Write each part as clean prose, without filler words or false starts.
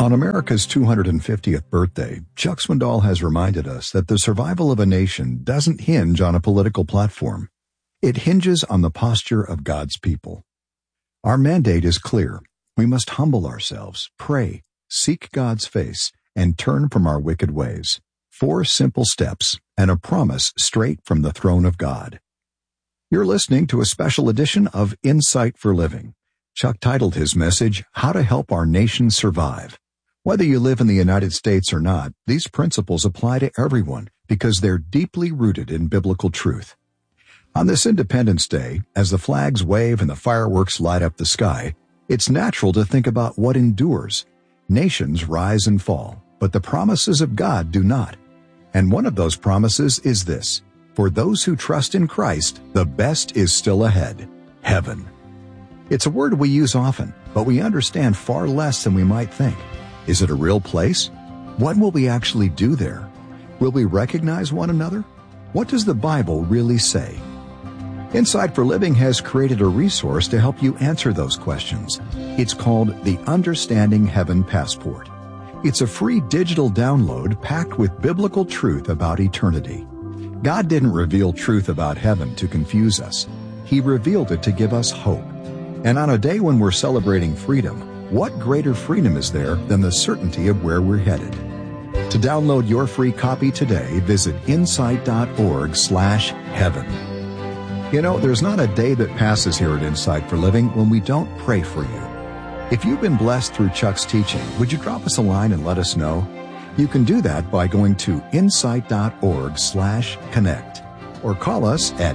On America's 250th birthday, Chuck Swindoll has reminded us that the survival of a nation doesn't hinge on a political platform. It hinges on the posture of God's people. Our mandate is clear. We must humble ourselves, pray, seek God's face, and turn from our wicked ways. 4 simple steps and a promise straight from the throne of God. You're listening to a special edition of Insight for Living. Chuck titled his message, How to Help Our Nation Survive. Whether you live in the United States or not, these principles apply to everyone because they're deeply rooted in biblical truth. On this Independence Day, as the flags wave and the fireworks light up the sky, it's natural to think about what endures. Nations rise and fall, but the promises of God do not. And one of those promises is this: for those who trust in Christ, the best is still ahead, heaven. It's a word we use often, but we understand far less than we might think. Is it a real place? What will we actually do there? Will we recognize one another? What does the Bible really say? Insight for Living has created a resource to help you answer those questions. It's called the Understanding Heaven Passport. It's a free digital download packed with biblical truth about eternity. God didn't reveal truth about heaven to confuse us. He revealed it to give us hope. And on a day when we're celebrating freedom, what greater freedom is there than the certainty of where we're headed? To download your free copy today, visit insight.org/heaven. You know, there's not a day that passes here at Insight for Living when we don't pray for you. If you've been blessed through Chuck's teaching, would you drop us a line and let us know? You can do that by going to insight.org/connect or call us at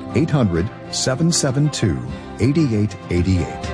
800-772-8888.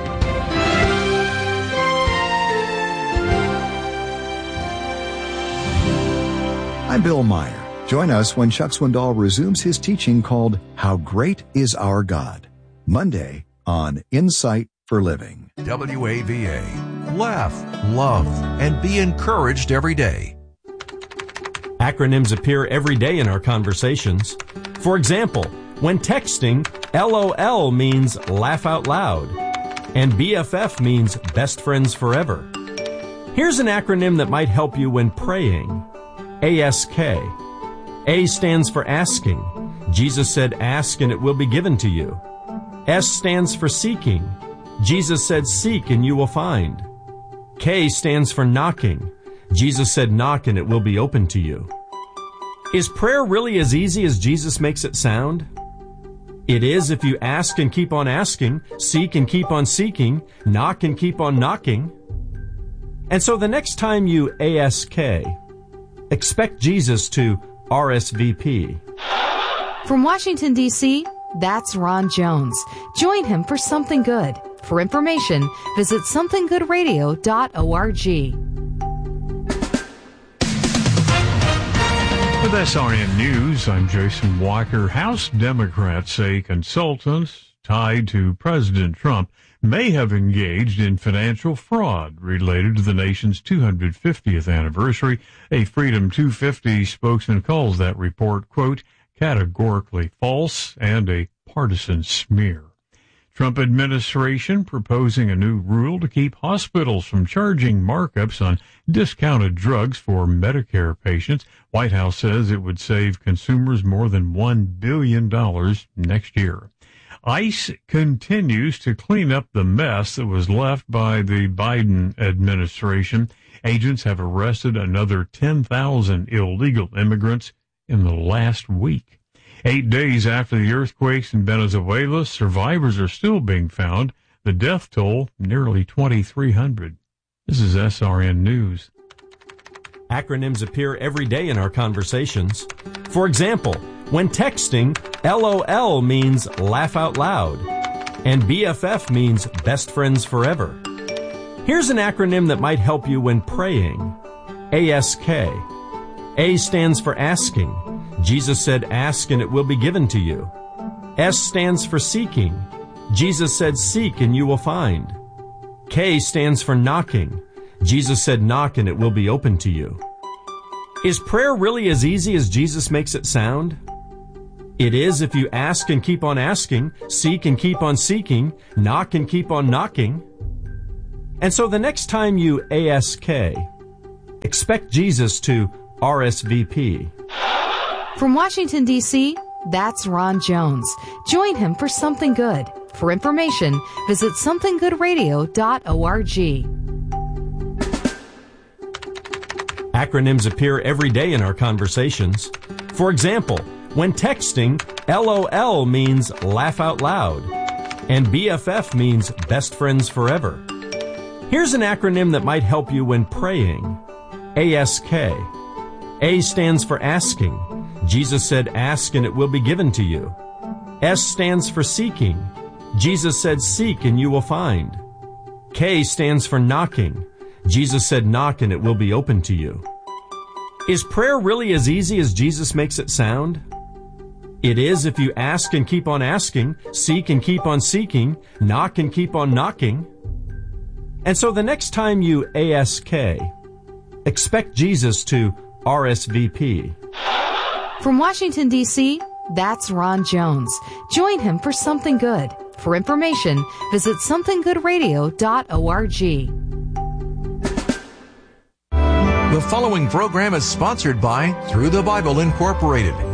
I'm Bill Meyer. Join us when Chuck Swindoll resumes his teaching called How Great Is Our God, Monday on Insight for Living. WAVA. Laugh, love, and be encouraged every day. Acronyms appear every day in our conversations. For example, when texting, LOL means laugh out loud, and BFF means best friends forever. Here's an acronym that might help you when praying. ASK. A stands for asking. Jesus said, ask and it will be given to you. S stands for seeking. Jesus said, seek and you will find. K stands for knocking. Jesus said, knock and it will be open to you. Is prayer really as easy as Jesus makes it sound? It is if you ask and keep on asking, seek and keep on seeking, knock and keep on knocking. And so the next time you ASK, expect Jesus to RSVP. From Washington, D.C., that's Ron Jones. Join him for Something Good. For information, visit somethinggoodradio.org. With SRN News, I'm Jason Walker. House Democrats say consultants tied to President Trump may have engaged in financial fraud related to the nation's 250th anniversary. A Freedom 250 spokesman calls that report, quote, categorically false and a partisan smear. Trump administration proposing a new rule to keep hospitals from charging markups on discounted drugs for Medicare patients. White House says it would save consumers more than $1 billion next year. ICE continues to clean up the mess that was left by the Biden administration. Agents have arrested another 10,000 illegal immigrants in the last week. 8 days after the earthquakes in Venezuela, survivors are still being found. The death toll, nearly 2,300. This is SRN News. Acronyms appear every day in our conversations. For example, when texting, LOL means laugh out loud, and BFF means best friends forever. Here's an acronym that might help you when praying. ASK. A stands for asking. Jesus said, ask and it will be given to you. S stands for seeking. Jesus said, seek and you will find. K stands for knocking. Jesus said, knock and it will be open to you. Is prayer really as easy as Jesus makes it sound? It is if you ask and keep on asking, seek and keep on seeking, knock and keep on knocking. And so the next time you ASK, Expect Jesus to RSVP. From Washington, D.C., that's Ron Jones. Join him for Something Good. For information, visit somethinggoodradio.org. Acronyms appear every day in our conversations. For example, when texting, LOL means laugh out loud, and BFF means best friends forever. Here's an acronym that might help you when praying. ASK. A stands for asking. Jesus said, ask and it will be given to you. S stands for seeking. Jesus said, seek and you will find. K stands for knocking. Jesus said, knock and it will be open to you. Is prayer really as easy as Jesus makes it sound? It is if you ask and keep on asking, seek and keep on seeking, knock and keep on knocking. And so the next time you ASK, expect Jesus to RSVP. From Washington, D.C., that's Ron Jones. Join him for Something Good. For information, visit somethinggoodradio.org. The following program is sponsored by Through the Bible Incorporated,